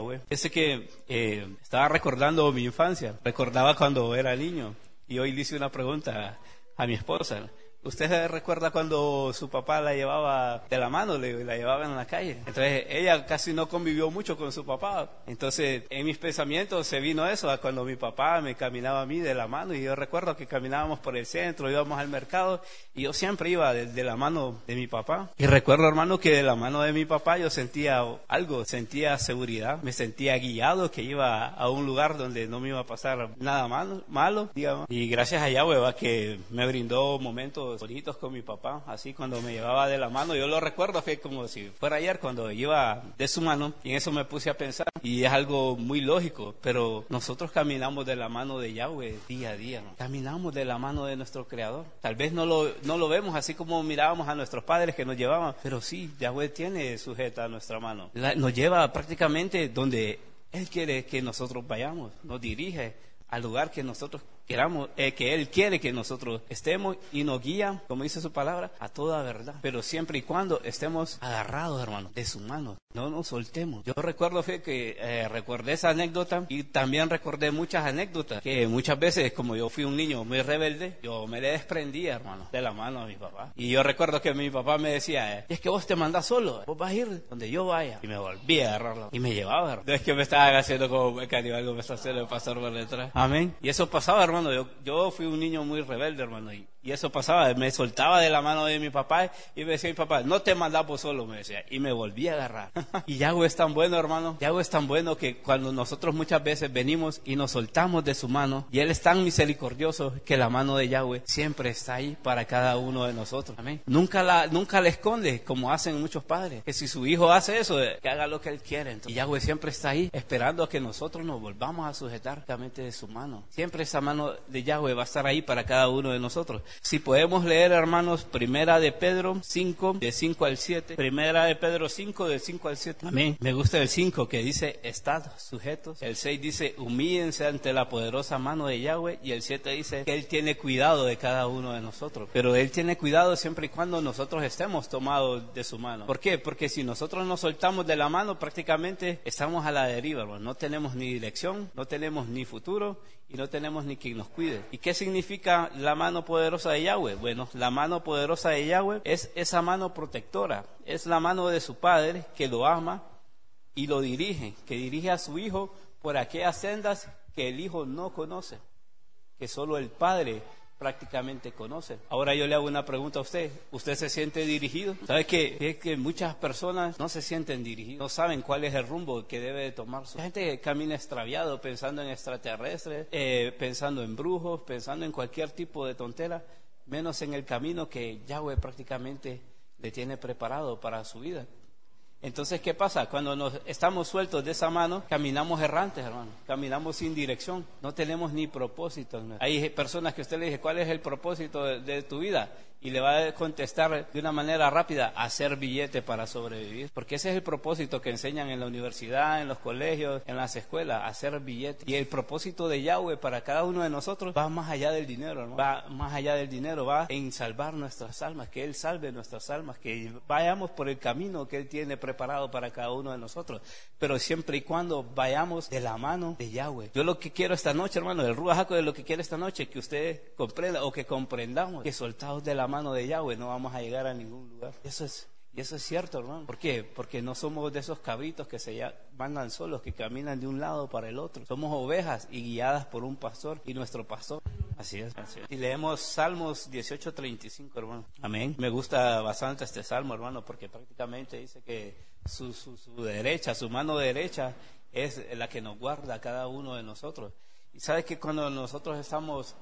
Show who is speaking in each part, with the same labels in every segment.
Speaker 1: Ese que estaba recordando mi infancia, recordaba cuando era niño y hoy le hice una pregunta a mi esposa. ¿Usted recuerda cuando su papá la llevaba de la mano, la llevaba en la calle? Entonces ella casi no convivió mucho con su papá. Entonces en mis pensamientos se vino eso, a cuando mi papá me caminaba a mí de la mano. Y yo recuerdo que caminábamos por el centro, íbamos al mercado y yo siempre iba de la mano de mi papá. Y recuerdo, hermano, que de la mano de mi papá yo sentía algo, sentía seguridad, me sentía guiado, que iba a un lugar donde no me iba a pasar nada malo, digamos. Y gracias a Yahweh, va, que me brindó momentos bonitos con mi papá, así cuando me llevaba de la mano. Yo lo recuerdo, fue como si fuera ayer cuando iba de su mano, y en eso me puse a pensar, y es algo muy lógico, pero nosotros caminamos de la mano de Yahweh día a día, ¿no? Caminamos de la mano de nuestro Creador. Tal vez no lo vemos así como mirábamos a nuestros padres que nos llevaban, pero sí, Yahweh tiene sujeta nuestra mano. Nos lleva prácticamente donde Él quiere que nosotros vayamos, nos dirige al lugar que nosotros queramos, que Él quiere que nosotros estemos, y nos guía, como dice su palabra, a toda verdad, pero siempre y cuando estemos agarrados, hermano, de su mano, no nos soltemos. Yo recuerdo que recordé esa anécdota, y también recordé muchas anécdotas que muchas veces, como yo fui un niño muy rebelde, yo me le desprendía, hermano, de la mano a mi papá. Y yo recuerdo que mi papá me decía, es que vos te mandás solo, vos vas a ir donde yo vaya, y me volví a agarrarlo y me llevaba, hermano. No es que me estaba haciendo como mecánico, algo me está haciendo el pastor por detrás. Amén. Y eso pasaba, hermano. Yo fui un niño muy rebelde, hermano, y eso pasaba. Me soltaba de la mano de mi papá y me decía mi papá, no te mandas vos solo, me decía, y me volví a agarrar. Y Yahweh es tan bueno, hermano. Yahweh es tan bueno que cuando nosotros muchas veces venimos y nos soltamos de su mano, y Él es tan misericordioso que la mano de Yahweh siempre está ahí para cada uno de nosotros. Amén. Nunca la esconde como hacen muchos padres, que si su hijo hace eso, que haga lo que Él quiere. Entonces, y Yahweh siempre está ahí esperando a que nosotros nos volvamos a sujetar de su mano. Siempre esa mano de Yahweh va a estar ahí para cada uno de nosotros. Si podemos leer, hermanos, Primera de Pedro 5, de 5 al 7. Primera de Pedro 5, de 5 al 7. Amén. Me gusta el 5, que dice, estad sujetos. El 6 dice, humíllense ante la poderosa mano de Yahweh. Y el 7 dice que Él tiene cuidado de cada uno de nosotros. Pero Él tiene cuidado siempre y cuando nosotros estemos tomados de su mano. ¿Por qué? Porque si nosotros nos soltamos de la mano, prácticamente estamos a la deriva, hermano. No tenemos ni dirección, no tenemos ni futuro, y no tenemos ni quien nos cuide. ¿Y qué significa la mano poderosa de Yahweh? Bueno, la mano poderosa de Yahweh es esa mano protectora, es la mano de su Padre que lo ama y lo dirige, que dirige a su Hijo por aquellas sendas que el Hijo no conoce, que solo el Padre prácticamente conoce. Ahora yo le hago una pregunta a usted. ¿Usted se siente dirigido? ¿Sabe que muchas personas no se sienten dirigidos? No saben cuál es el rumbo que debe de tomar. La gente camina extraviado pensando en extraterrestres, pensando en brujos, pensando en cualquier tipo de tontera, menos en el camino que Yahweh prácticamente le tiene preparado para su vida. Entonces, ¿qué pasa? Cuando nos estamos sueltos de esa mano, caminamos errantes, hermano. Caminamos sin dirección. No tenemos ni propósito. Hay personas que usted le dice, ¿cuál es el propósito de tu vida? Y le va a contestar de una manera rápida, hacer billete para sobrevivir. Porque ese es el propósito que enseñan en la universidad, en los colegios, en las escuelas, hacer billete. Y el propósito de Yahweh para cada uno de nosotros va más allá del dinero, ¿no? Va más allá del dinero, va en salvar nuestras almas, que Él salve nuestras almas, que vayamos por el camino que Él tiene preparado para cada uno de nosotros. Pero siempre y cuando vayamos de la mano de Yahweh. Yo lo que quiero esta noche, hermano, el Ruach HaKodesh, lo que quiero esta noche, que usted comprenda o que comprendamos que soltados de la mano de Yahweh no vamos a llegar a ningún lugar. Y eso es cierto, hermano. ¿Por qué? Porque no somos de esos cabritos que se mandan solos, que caminan de un lado para el otro. Somos ovejas y guiadas por un pastor, y nuestro pastor. Así es. Y leemos Salmos 18:35, hermano. Amén. Me gusta bastante este salmo, hermano, porque prácticamente dice que su derecha, su mano derecha es la que nos guarda a cada uno de nosotros. Y sabes que cuando nosotros estamos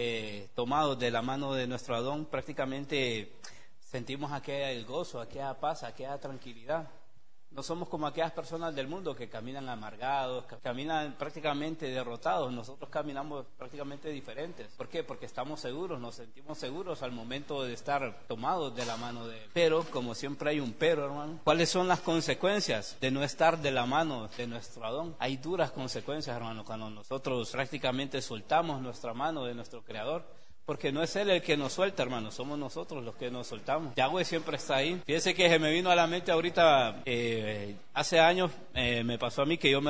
Speaker 1: tomados de la mano de nuestro Adón, prácticamente sentimos aquel gozo, aquella paz, aquella tranquilidad. No somos como aquellas personas del mundo que caminan amargados, caminan prácticamente derrotados. Nosotros caminamos prácticamente diferentes. ¿Por qué? Porque estamos seguros, nos sentimos seguros al momento de estar tomados de la mano de Él. Pero, como siempre hay un pero, hermano, ¿cuáles son las consecuencias de no estar de la mano de nuestro Adón? Hay duras consecuencias, hermano, cuando nosotros prácticamente soltamos nuestra mano de nuestro Creador. Porque no es Él el que nos suelta, hermano, somos nosotros los que nos soltamos. Yahweh siempre está ahí. Fíjese que se me vino a la mente ahorita, hace años me pasó a mí que yo me